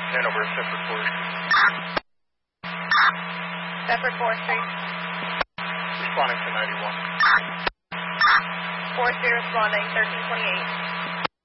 Hanover, Thetford Forestry. Thetford Forestry. Responding to 91. Forestry responding, 1328.